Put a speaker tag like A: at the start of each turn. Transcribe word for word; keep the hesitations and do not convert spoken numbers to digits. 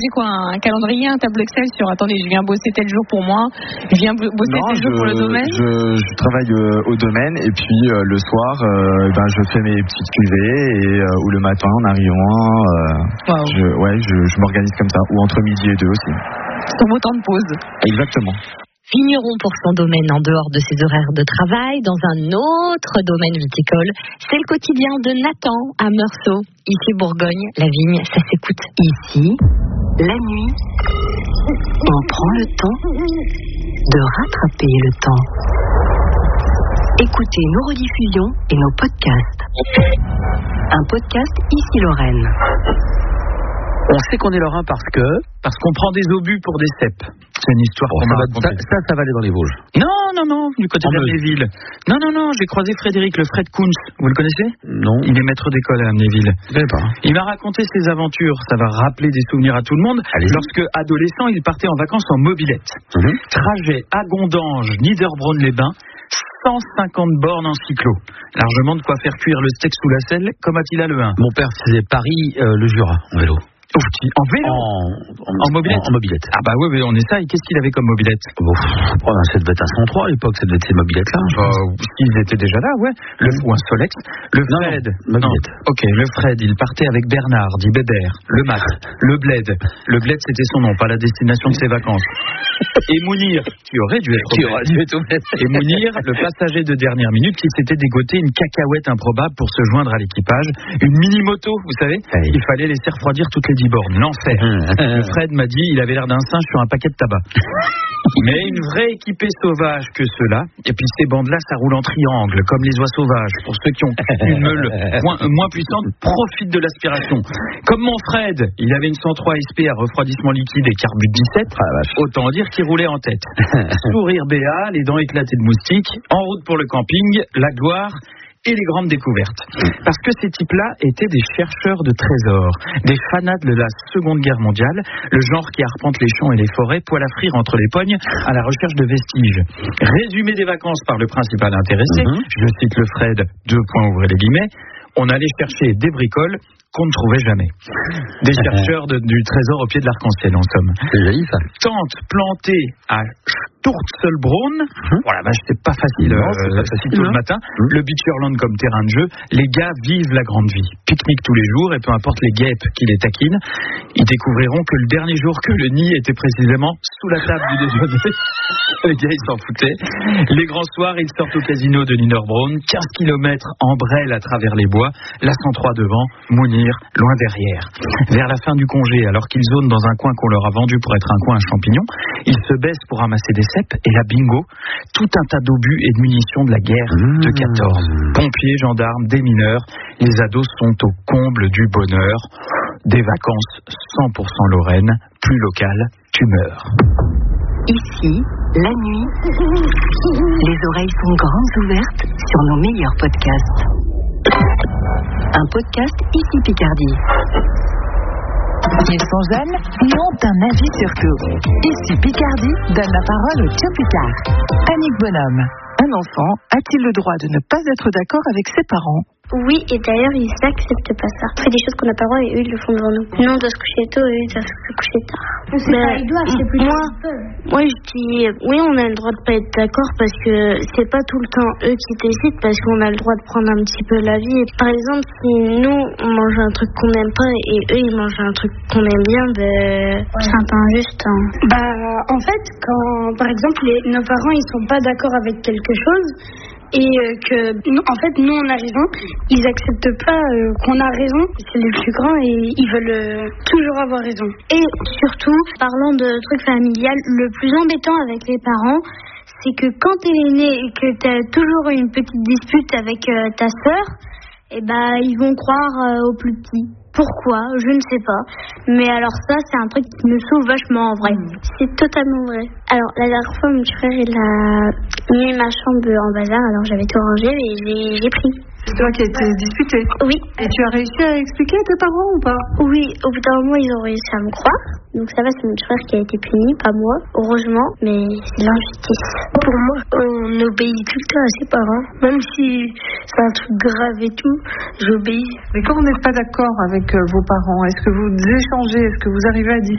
A: j'ai quoi, un calendrier, un tableau Excel sur attendez, je viens bosser tel jour pour moi, je viens bosser
B: non,
A: tel jour
B: je,
A: pour le domaine.
B: Je, je travaille euh, au domaine et puis euh, le soir, euh, ben, je fais mes petites cuvées et euh, ou le matin en arrivant, euh, wow. je, ouais, je, je m'organise comme ça, ou entre midi et deux aussi.
A: Sur vos temps de pause.
B: Exactement.
C: Vigneron pour son domaine en dehors de ses horaires de travail, dans un autre domaine viticole. C'est le quotidien de Nathan à Meursault. Ici Bourgogne, la vigne, ça s'écoute ici. La nuit, on prend le temps de rattraper le temps. Écoutez nos rediffusions et nos podcasts. Un podcast ici Lorraine.
D: On sait qu'on est lorrain parce que parce qu'on prend des obus pour des cèpes. C'est une histoire qu'on m'a racontée. Ça, ça va aller dans les Vosges. Non, non, non, du côté de Amnéville. Non, non, non, j'ai croisé Frédéric, le Fred Kunz. Vous le connaissez ? Non. Il est maître d'école à Amnéville. Je sais pas. Il m'a raconté ses aventures. Ça va rappeler des souvenirs à tout le monde. Allez-y. Lorsque, adolescent, il partait en vacances en mobilette. Mmh. Trajet à Gondange, Niederbronn-les-Bains. cent cinquante bornes en cyclo. Largement de quoi faire cuire le steak sous la selle, comme Attila le un. Mon père faisait Paris, euh, le Jura, en vélo. Oh, en vélo en, en, en mobilette en, en mobilette. Ah bah oui, on est ça. Et qu'est-ce qu'il avait comme mobilette ? Bon, oh, ça devait être un cent trois à l'époque, ça devait être ces mobilettes-là. Bah, ils étaient déjà là, ouais. Le, ou un Solex. Le Fred. Non, non, ok, le Fred, il partait avec Bernard, dit Bébert. Le Mat, le Bled. Le Bled, c'était son nom, pas la destination de ses vacances. Et Mounir, qui aurait dû être au Bled. Et Mounir, le passager de dernière minute, qui s'était dégoté une cacahuète improbable pour se joindre à l'équipage. Une mini-moto, vous savez. Hey. Il fallait laisser refroidir toutes les bornes, l'enfer. Le Fred m'a dit, il avait l'air d'un singe sur un paquet de tabac. Mais une vraie équipée sauvage que ceux-là. Et puis ces bandes-là, ça roule en triangle, comme les oies sauvages. Pour ceux qui ont une meule moins, moins puissante, profitent de l'aspiration. Comme mon Fred, il avait une cent trois S P à refroidissement liquide et carbu dix-sept. Ah, autant dire qu'il roulait en tête. Sourire béat, les dents éclatées de moustiques, en route pour le camping, la gloire et les grandes découvertes. Parce que ces types-là étaient des chercheurs de trésors, des fanats de la Seconde Guerre mondiale, le genre qui arpente les champs et les forêts, poil à frire entre les pognes, à la recherche de vestiges. Résumé des vacances par le principal intéressé, mm-hmm. je cite le Fred, deux points ouvrez les guillemets, on allait chercher des bricoles qu'on ne trouvait jamais. Des chercheurs de, du trésor au pied de l'arc-en-ciel, en somme. C'est joli, ça. Tente plantée à Sturzelbrunn. Mmh. Voilà, bah, c'était pas facile, non, euh, pas facile tôt le matin. Mmh. Le Beacherland comme terrain de jeu. Les gars vivent la grande vie. Pique-nique tous les jours, et peu importe les guêpes qui les taquinent, ils découvriront que le dernier jour que le nid était précisément sous la table du déjeuner. Les gars, ils s'en foutaient. Les grands soirs, ils sortent au casino de Niederbronn. quinze kilomètres en brêle à travers les bois. La cent trois devant, Mounir loin derrière. Vers la fin du congé, alors qu'ils zonent dans un coin qu'on leur a vendu pour être un coin à champignons, ils se baissent pour ramasser des cèpes et là, bingo, tout un tas d'obus et de munitions de la guerre mmh. de quatorze. Pompiers, gendarmes, des mineurs, les ados sont au comble du bonheur. Des vacances cent pour cent Lorraine, plus locales, tu meurs.
C: Ici, la nuit, les oreilles sont grandes ouvertes sur nos meilleurs podcasts. Un podcast ici Picardie.
E: Ils sont jeunes et ont un avis sur tout. Ici Picardie donne la parole au Tio Picard. Annick Bonhomme. Un enfant a-t-il le droit de ne pas être d'accord avec ses parents ?
F: Oui, et d'ailleurs, ils n'acceptent pas ça. On fait des choses qu'on n'a pas le droit et eux, ils le font devant nous. Nous, on doit se coucher tôt et eux, ils doivent se coucher tard.
G: C'est pas ils doivent, c'est plus
F: moi, moi, je dis, oui, on a le droit de pas être d'accord parce que c'est pas tout le temps eux qui décident, parce qu'on a le droit de prendre un petit peu la vie. Par exemple, si nous, on mange un truc qu'on n'aime pas et eux, ils mangent un truc qu'on aime bien, ben, ouais. C'est un peu injuste. Hein.
G: Bah, en fait, quand, par exemple, les, nos parents, ils sont pas d'accord avec quelque chose, et euh, que, nous, en fait, nous, on a raison. Ils acceptent pas euh, qu'on a raison. C'est les plus grands et ils veulent euh, toujours avoir raison.
F: Et surtout, parlant de trucs familial, le plus embêtant avec les parents, c'est que quand t'es l'aîné et que t'as toujours une petite dispute avec euh, ta sœur, eh ben, ils vont croire euh, aux plus petits. Pourquoi ? Je ne sais pas. Mais alors ça, c'est un truc qui me sauve vachement en vrai. C'est totalement vrai. Alors, la dernière fois, mon petit frère, il a mis ma chambre en bazar. Alors, j'avais tout rangé et j'ai, j'ai pris.
E: C'est toi qui as été disputé ?
F: Oui.
E: Et tu as réussi à expliquer à tes parents ou pas ?
F: Oui, au bout d'un moment, ils ont réussi à me croire. Donc ça va, c'est mon petit frère qui a été puni, pas moi, heureusement, mais c'est l'injustice.
G: Pour moi, on obéit tout le temps à ses parents, même si c'est un truc grave et tout, j'obéis.
E: Mais quand vous n'êtes pas d'accord avec vos parents, est-ce que vous échangez, est-ce que vous arrivez à discuter ?